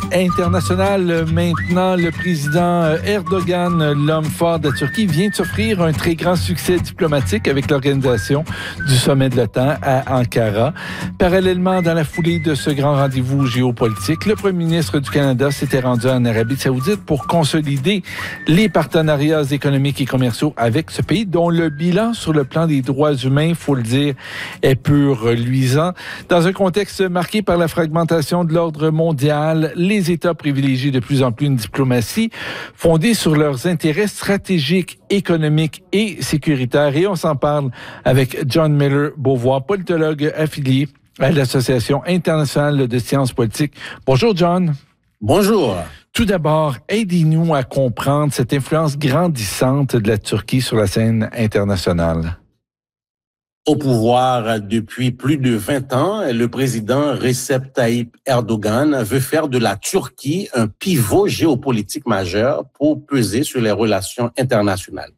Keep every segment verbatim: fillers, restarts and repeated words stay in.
internationale. Maintenant, le président Erdogan, l'homme fort de la Turquie, vient de s'offrir un très grand succès diplomatique avec l'organisation du sommet de l'OTAN à Ankara. Parallèlement, dans la foulée de ce grand rendez-vous géopolitique, le premier ministre du Canada s'était rendu en Arabie Saoudite pour consolider les partenariats économiques et commerciaux avec ce pays, dont le bilan sur le plan des droits humains, il faut le dire, est peu reluisant. Dans un contexte marqué par la fragmentation de l'ordre mondial, les États privilégient de plus en plus une diplomatie fondée sur leurs intérêts stratégiques, économiques et sécuritaires. Et on s'en parle avec John Miller-Beauvoir, politologue affilié à l'Association internationale de sciences politiques. Bonjour, John. Bonjour. Tout d'abord, aidez-nous à comprendre cette influence grandissante de la Turquie sur la scène internationale. Au pouvoir depuis plus de vingt ans, le président Recep Tayyip Erdogan veut faire de la Turquie un pivot géopolitique majeur pour peser sur les relations internationales.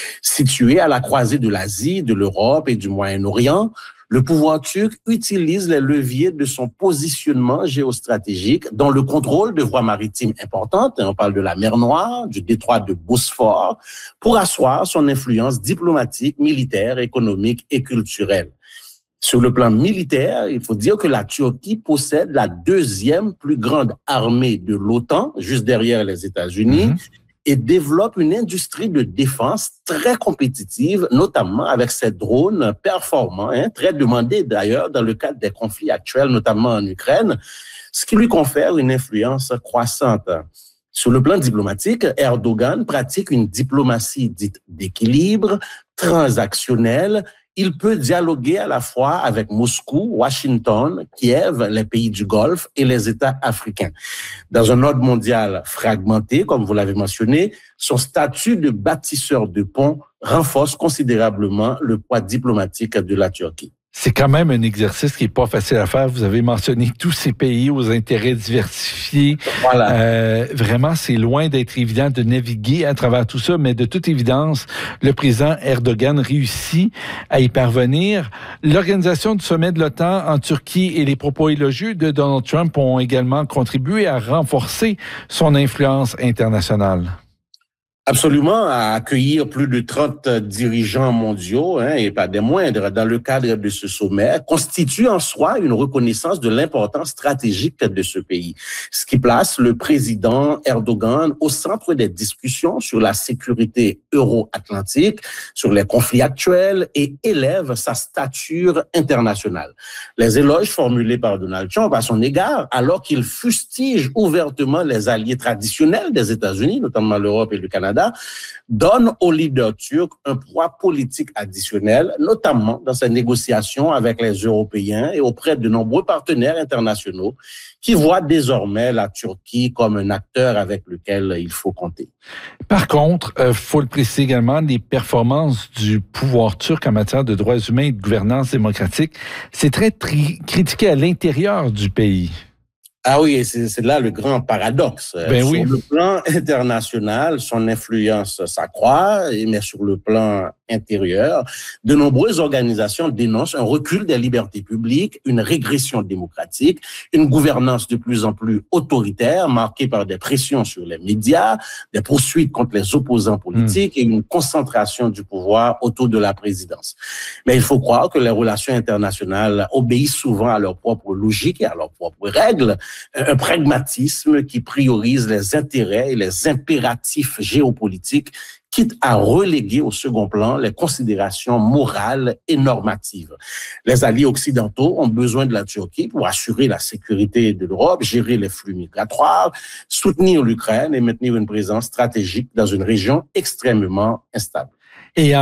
Situé à la croisée de l'Asie, de l'Europe et du Moyen-Orient, le pouvoir turc utilise les leviers de son positionnement géostratégique dans le contrôle de voies maritimes importantes, on parle de la mer Noire, du détroit de Bosphore, pour asseoir son influence diplomatique, militaire, économique et culturelle. Sur le plan militaire, il faut dire que la Turquie possède la deuxième plus grande armée de l'OTAN, juste derrière les États-Unis, mmh. et développe une industrie de défense très compétitive, notamment avec ses drones performants, hein, très demandés d'ailleurs dans le cadre des conflits actuels, notamment en Ukraine, ce qui lui confère une influence croissante. Sur le plan diplomatique, Erdogan pratique une diplomatie dite d'équilibre, transactionnelle. Il peut dialoguer à la fois avec Moscou, Washington, Kiev, les pays du Golfe et les États africains. Dans un ordre mondial fragmenté, comme vous l'avez mentionné, son statut de bâtisseur de ponts renforce considérablement le poids diplomatique de la Turquie. C'est quand même un exercice qui n'est pas facile à faire. Vous avez mentionné tous ces pays aux intérêts diversifiés. Voilà. Euh, vraiment, c'est loin d'être évident de naviguer à travers tout ça, mais de toute évidence, le président Erdogan réussit à y parvenir. L'organisation du sommet de l'OTAN en Turquie et les propos élogieux de Donald Trump ont également contribué à renforcer son influence internationale. Absolument, à accueillir plus de trente dirigeants mondiaux, hein, et pas des moindres, dans le cadre de ce sommet, constitue en soi une reconnaissance de l'importance stratégique de ce pays, ce qui place le président Erdogan au centre des discussions sur la sécurité euro-atlantique, sur les conflits actuels et élève sa stature internationale. Les éloges formulés par Donald Trump à son égard, alors qu'il fustige ouvertement les alliés traditionnels des États-Unis, notamment l'Europe et le Canada, donne au leader turc un poids politique additionnel, notamment dans ses négociations avec les Européens et auprès de nombreux partenaires internationaux qui voient désormais la Turquie comme un acteur avec lequel il faut compter. Par contre, il euh, faut le préciser également, les performances du pouvoir turc en matière de droits humains et de gouvernance démocratique, c'est très tri- critiqué à l'intérieur du pays. Ah oui, c'est, c'est là le grand paradoxe. Ben sur oui. le plan international, son influence s'accroît, mais sur le plan intérieur, de nombreuses organisations dénoncent un recul des libertés publiques, une régression démocratique, une gouvernance de plus en plus autoritaire, marquée par des pressions sur les médias, des poursuites contre les opposants politiques mmh. et une concentration du pouvoir autour de la présidence. Mais il faut croire que les relations internationales obéissent souvent à leur propre logique et à leurs propres règles, un pragmatisme qui priorise les intérêts et les impératifs géopolitiques, quitte à reléguer au second plan les considérations morales et normatives. Les alliés occidentaux ont besoin de la Turquie pour assurer la sécurité de l'Europe, gérer les flux migratoires, soutenir l'Ukraine et maintenir une présence stratégique dans une région extrêmement instable. Et